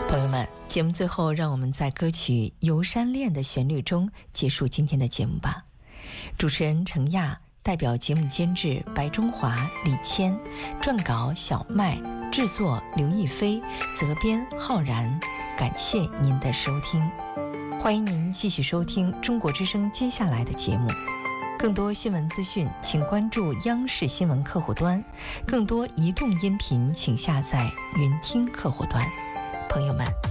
朋友们，节目最后让我们在歌曲《游山恋》的旋律中结束今天的节目吧。主持人程亚，代表节目监制白中华、李谦，撰稿小麦，制作刘亦菲，责编浩然。感谢您的收听，欢迎您继续收听中国之声接下来的节目。更多新闻资讯请关注央视新闻客户端，更多移动音频请下载云听客户端。朋友们。